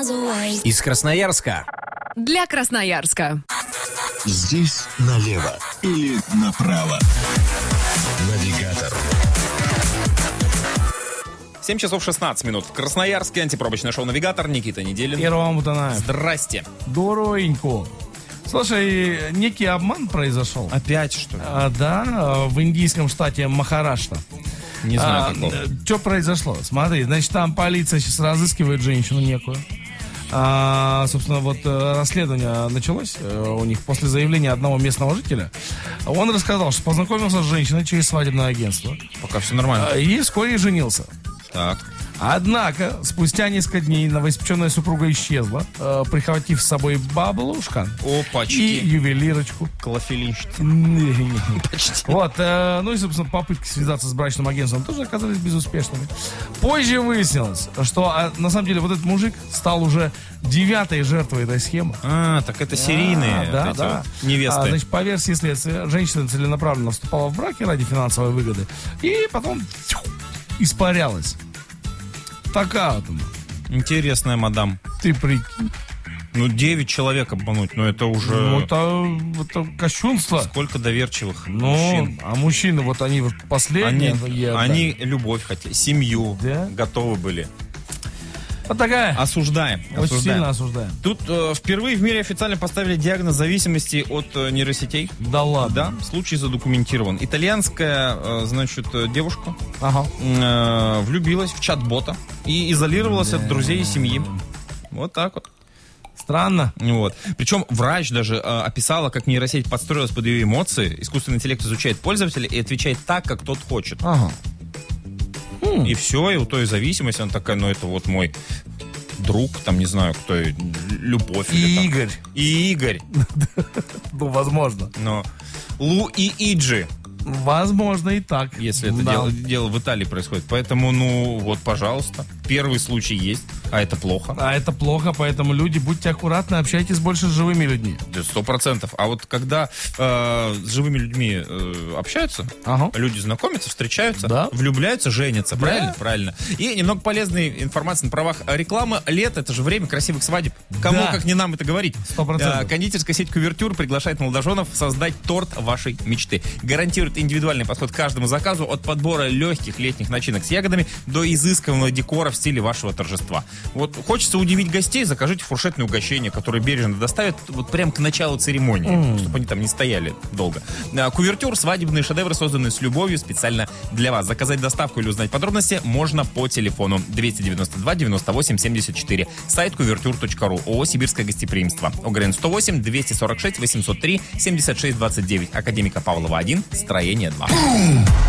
Из Красноярска. Для Красноярска. Здесь налево или направо. Навигатор. 7 часов 16 минут. В Красноярске антипробочное шоу «Навигатор». Никита Неделин. И Роман Бутанаев. Здрасте. Здоровенько. Слушай, некий обман произошел. Опять, что ли? Да, в индийском штате Махарашта. Не знаю, какого. Что произошло? Смотри, значит, там полиция сейчас разыскивает женщину некую. Собственно, вот расследование началось у них после заявления одного местного жителя. Он рассказал, что познакомился с женщиной через свадебное агентство. Пока все нормально. И вскоре женился. Так. Однако, спустя несколько дней новоиспеченная супруга исчезла, прихватив с собой баблушка Опачки. и ювелирочку. Клофелинщица. Почти. Вот, ну и, собственно, попытки связаться с брачным агентством тоже оказались безуспешными. Позже выяснилось, что на самом деле вот этот мужик стал уже 9-й жертвой этой схемы. Так это серийные Да, вот эти да. вот невесты. Значит, по версии следствия, женщина целенаправленно вступала в браки ради финансовой выгоды и потом испарялась. Такая вот она. Интересная мадам. Ты прикинь. 9 человек обмануть, это уже... Это кощунство. Сколько доверчивых Ну, мужчин. а мужчины, вот они вот последние. Они любовь хотели, семью Да? готовы были. Вот такая. Осуждаем. Очень сильно осуждаем. Тут впервые в мире официально поставили диагноз зависимости от нейросетей. Да ладно. Да, случай задокументирован. Итальянская, девушка влюбилась в чат-бота и изолировалась от друзей и семьи. Вот так вот. Странно. Вот. Причем врач даже описала, как нейросеть подстроилась под ее эмоции. Искусственный интеллект изучает пользователя и отвечает так, как тот хочет. Ага. И все, и у той зависимости, она такая, это вот мой друг, там, не знаю, кто, любовь. И или, там. Игорь. И Игорь. Ну, возможно. Но Лу и Иджи, Возможно и так. если это Да. дело в Италии происходит. Поэтому, вот, пожалуйста. Первый случай есть, а это плохо. А это плохо, поэтому люди, будьте аккуратны, общайтесь больше с живыми людьми. 100%. А вот когда с живыми людьми общаются, Ага. люди знакомятся, встречаются, Да. влюбляются, женятся. Да. Правильно? Правильно. И немного полезной информации на правах рекламы. Лето — это же время красивых свадеб. Кому, Да. как не нам, это говорить. 100%. Кондитерская сеть «Кувертюр» приглашает молодоженов создать торт вашей мечты. Гарантирует индивидуальный подход к каждому заказу, от подбора легких летних начинок с ягодами до изысканного декора в стиле вашего торжества. Вот хочется удивить гостей, закажите фуршетное угощение, которое бережно доставят вот прямо к началу церемонии, чтобы они там не стояли долго. «Кувертюр» — свадебные шедевры, созданные с любовью специально для вас. Заказать доставку или узнать подробности можно по телефону 292 98 74. Сайт kuvertur.ru. ООО «Сибирское гостеприимство». ОГРН 108 246 803 76 29. Академика Павлова 1, строение 2.